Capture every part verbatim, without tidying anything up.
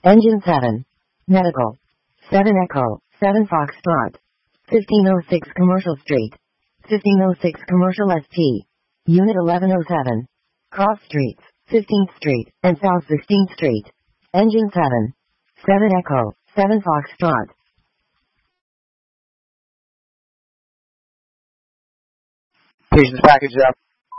Engine seven. Medical. seven Echo, seven Foxtrot. fifteen oh six Commercial Street. fifteen oh six Commercial S T. Unit eleven oh seven. Cross Streets, fifteenth Street, and South sixteenth Street. Engine seven. seven Echo, seven Foxtrot. Patient's package up.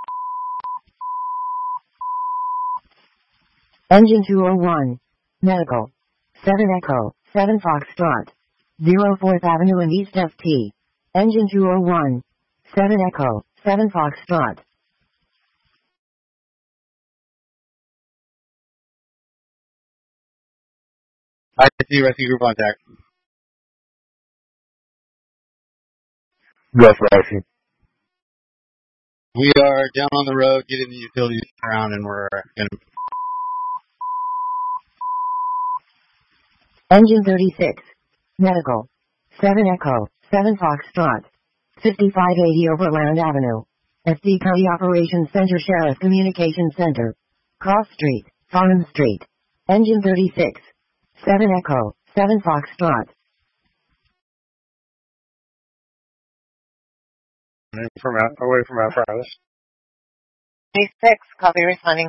Engine two oh one. Medical. seven Echo, seven Foxtrot. oh fourth Avenue and East F T. Engine two oh one. seven Echo, seven Foxtrot. I see rescue group contact. Yes, rescue. We are down on the road getting the utilities around and we're going to... Engine thirty-six. Medical. seven Echo, seven Foxtrot. fifty-five eighty Overland Avenue. S D County Operations Center Sheriff Communications Center. Cross Street, Farnham Street. Engine thirty-six. seven Echo, seven Foxtrot. From out, away from apparatus. thirty-six, copy responding.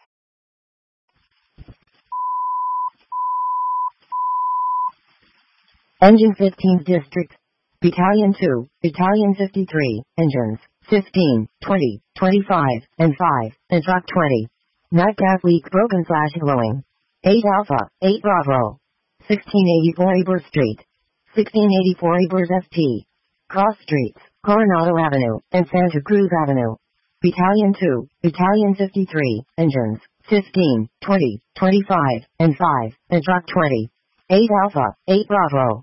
Engine fifteenth District. Battalion two, Battalion fifty-three, engines fifteen, twenty, twenty-five, and five, and truck twenty. Night gas leak broken slash glowing. eight Alpha, eight Bravo. sixteen eighty-four Ebers Street. sixteen eighty-four Ebers F T. Cross Streets, Coronado Avenue, and Santa Cruz Avenue. Battalion two, Battalion fifty-three, engines fifteen, twenty, twenty-five, and five, and truck twenty. eight Alpha, eight Bravo.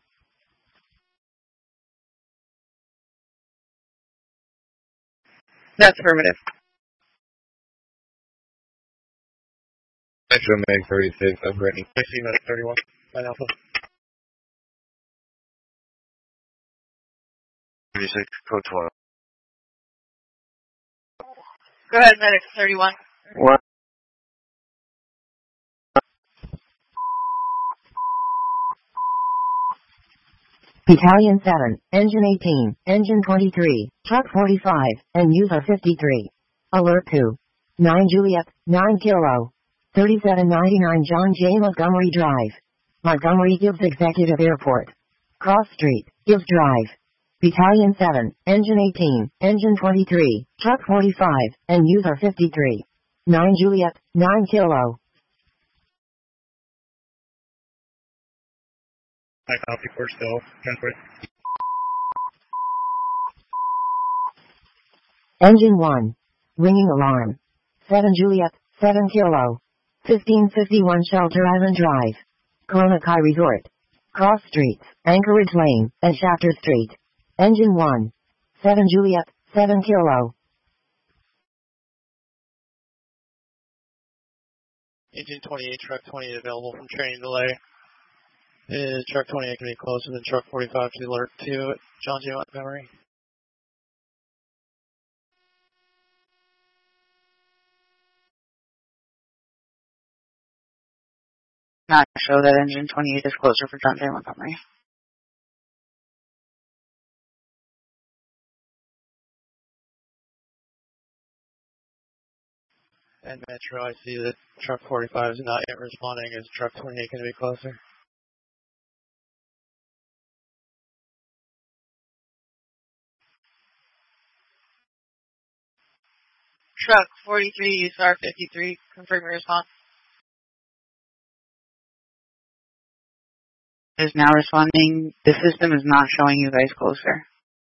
That's affirmative. Extra Meg thirty-six, I'm Brittany. I see medic thirty-one. Nine Alpha. thirty-six, code twelve. Go ahead, medic thirty-one. What? Battalion seven, Engine eighteen, Engine twenty-three, Truck forty-five, and User fifty-three. Alert two. nine Juliet, nine Kilo. thirty-seven ninety-nine John J. Montgomery Drive. Montgomery Gibbs Executive Airport. Cross Street, Gibbs Drive. Battalion seven, Engine eighteen, Engine twenty-three, Truck forty-five, and User fifty-three. nine Juliet, nine Kilo. I copy, we're still transport. Engine one. Ringing alarm. seven Juliet, seven Kilo. fifteen fifty-one Shelter Island Drive. Corona Kai Resort. Cross Streets, Anchorage Lane, and Shafter Street. Engine one. seven Juliet, seven Kilo. Engine twenty-eight, truck twenty available from training delay. Is truck twenty-eight going to be closer than truck forty-five to alert to John J. Montgomery? Not show that engine twenty-eight is closer for John J. Montgomery. And Metro, I see that truck forty-five is not yet responding. Is truck twenty-eight going to be closer? Truck forty-three, U S A R fifty-three, confirm your response. Is now responding. The system is not showing you guys closer.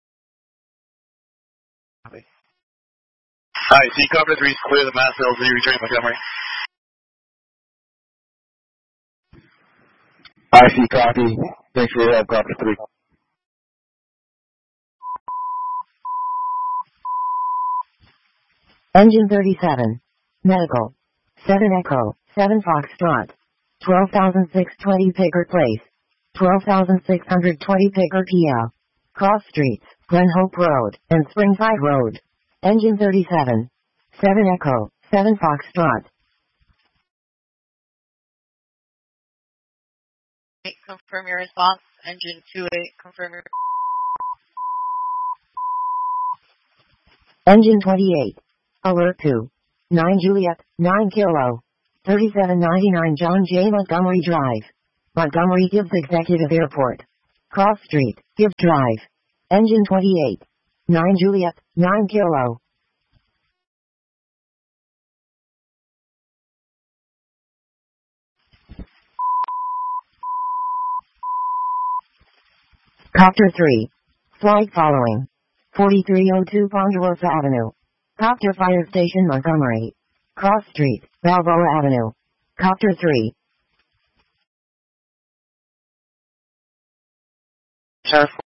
Hi, C cover three, clear the mass L Z, return Montgomery. I see copy. Thanks for your help, copy three. Engine thirty-seven. Medical. seven Echo, seven Foxtrot. twelve thousand six hundred twenty Picker Place. twelve thousand six hundred twenty Picker Kia. Cross Streets, Glen Hope Road, and Springside Road. Engine thirty-seven. seven Echo, seven Foxtrot. confirm your response. Engine two eight, confirm your... Engine twenty-eight. Alert two. nine Juliet, nine Kilo. thirty-seven ninety-nine John J. Montgomery Drive. Montgomery Gibbs Executive Airport. Cross Street, Gibbs Drive. Engine twenty-eight. nine Juliet, nine Kilo. Copter three. Flight following. forty-three oh two Ponderosa Avenue. Copter Fire Station Montgomery. Cross Street, Balboa Avenue. Copter three. Tower